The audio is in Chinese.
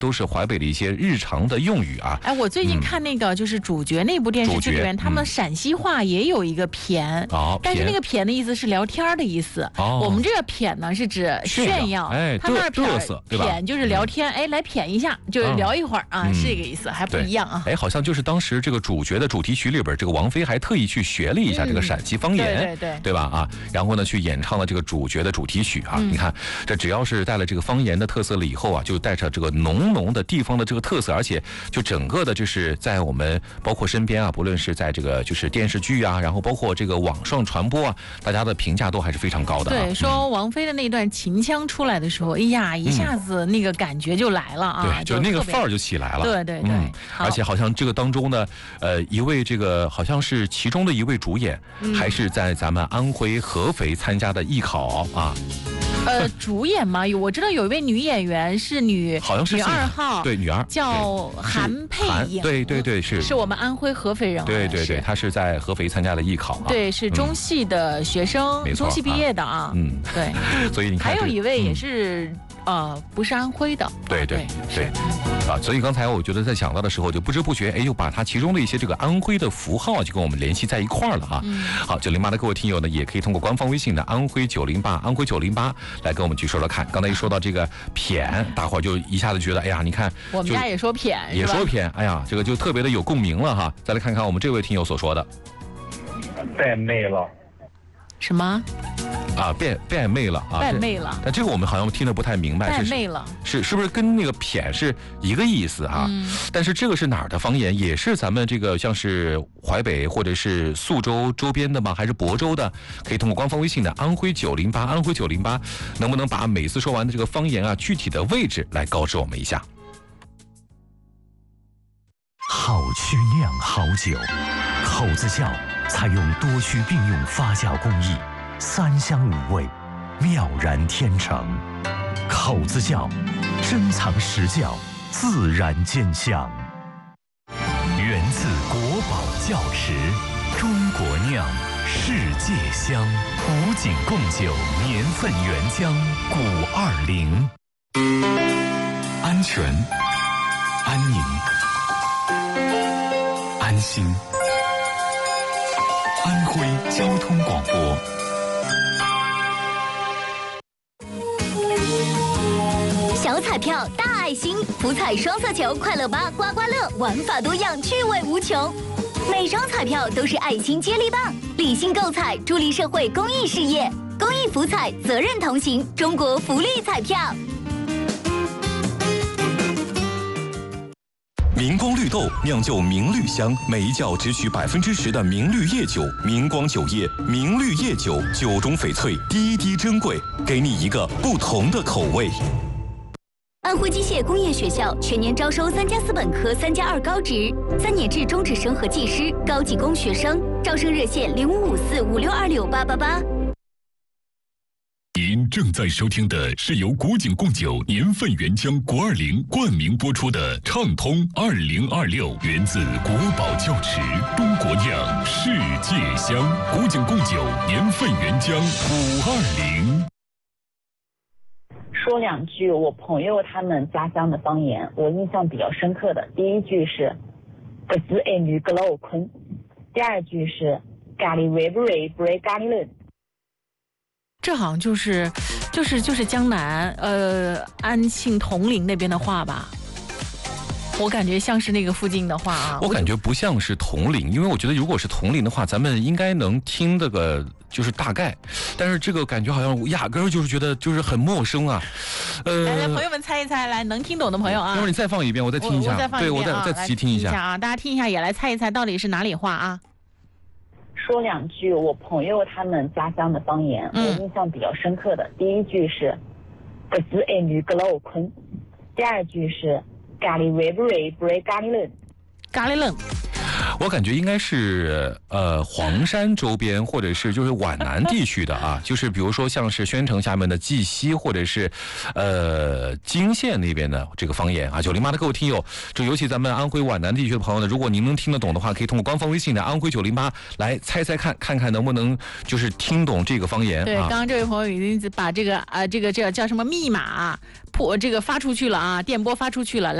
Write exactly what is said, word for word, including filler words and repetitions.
都是淮北的一些日常的用语啊。 哎，我最近看那个就是主角那部电视剧里面，他们陕西话也有一个谝，哦，但是那个谝的意思是聊天的意思。哦，我们这个谝呢是指炫耀， 哎， 他那嘚瑟，对吧？ 谝就是聊天，哎，来谝一下，就是聊一会儿啊，是这个意思，还不一样啊。 哎，好像就是当时这个主角的主题曲里边，这个王菲还特意去学了一下这个陕西方言， 对对对， 对吧？啊，然后呢去演唱了这个主角的主题曲啊。你看，这只要是带了这个方言的特色了以后啊，就带着这个浓浓的地方的这个特色，而且就整个的就是在我们包括身边啊，不论是在这个就是电视剧啊，然后包括这个网上传播啊，大家的评价都还是非常高的。 对，说王菲的那段秦腔出来的时候，哎呀，一下子那个感觉就来了啊， 对，就那个范儿就起来了。 对对对， 嗯，而且好像这个当中呢，呃，一位这个好像是其中的一位主演，还是在咱们安徽合肥参加的艺考啊。 呃，主演嘛，有我知道有一位女演员是女， 好像是女二号， 对，女二叫韩佩颖， 对对对，是是我们安徽合肥人， 对对对，她是在合肥参加的艺考啊， 对，是中戏的学生， 没错， 中戏毕业的啊， 嗯， 对， 所以你看， 还有一位也是。呃，不是安徽的， 对对对，啊，所以刚才我觉得在想到的时候，就不知不觉，哎，又把它其中的一些这个安徽的符号就跟我们联系在一块儿了哈。嗯、好，九零八的各位听友呢，也可以通过官方微信的安徽九零八，安徽九零八来跟我们去说说看。刚才一说到这个谝，大伙儿就一下子觉得，哎呀，你看， 我们家也说谝， 也说谝，哎呀，这个就特别的有共鸣了哈。再来看看我们这位听友所说的， 太美了。 什么？ 啊，变变媚了啊！ 变媚了。 但这个我们好像听得不太明白， 变媚了是是不是跟那个谝是一个意思啊？嗯、但是这个是哪儿的方言？也是咱们这个像是淮北或者是宿州周边的吗？还是亳州的？可以通过官方微信的安徽九零八，安徽九零八，能不能把每次说完的这个方言啊具体的位置来告知我们一下？ 好曲酿好酒，口子窖采用多须并用发酵工艺，三香五味，妙然天成。口子窖，珍藏实窖，自然见香。源自国宝窖池，中国酿，世界香。古井贡酒年份原浆古二零。 安全，安宁，安心。安徽交通广播。 小彩票大爱心，福彩双色球快乐吧刮刮乐，玩法多样，趣味无穷。每张彩票都是爱心接力棒，理性购彩，助力社会公益事业。公益福彩，责任同行，中国福利彩票。 明光绿豆酿就明绿香，每一窖只取百分之十的明绿叶酒。明光酒业明绿叶酒，酒中翡翠，滴滴珍贵，给你一个不同的口味。 安徽机械工业学校全年招收三加四本科、三加二高职、三年制中职生和技师、高技工学生，招生热线零五五四五六二六八八八。 您正在收听的是由古井贡酒年份原浆国二零冠名播出的《畅通二零二六》，源自国宝窖池，中国酿，世界香。古井贡酒年份原浆五二零。 说两句我朋友他们家乡的方言，我印象比较深刻的。第一句是“不是爱女个老坤”，第二句是“咖喱味不味不会咖喱人”。 这好像就是就是就是江南呃安庆铜陵那边的话吧，我感觉像是那个附近的话啊。 我感觉不像是铜陵，因为我觉得如果是铜陵的话，咱们应该能听这个就是大概，但是这个感觉好像压根儿就是觉得就是很陌生啊。 呃，来来，朋友们猜一猜，来能听懂的朋友啊， 要不你再放一遍，我再听一下， 我我再放一遍对我再、啊、再仔细听一下啊，大家听一下也来猜一猜到底是哪里话啊。 说两句我朋友他们家乡的方言，嗯、我印象比较深刻的。第一句是“不是爱女个老坤”，第二句是“咖喱味不味不会咖喱人”。 咖喱人， 我感觉应该是呃黄山周边或者是就是皖南地区的啊，就是比如说像是宣城下面的绩溪或者是呃泾县那边的这个方言啊。九零八的各位听友，就尤其咱们安徽皖南地区的朋友呢，如果您能听得懂的话，可以通过官方微信的安徽九零八来猜猜看，看看能不能就是听懂这个方言。 对， 啊、 刚刚这位朋友已经把这个啊、呃、这个这个叫什么密码破这个发出去了啊，电波发出去了。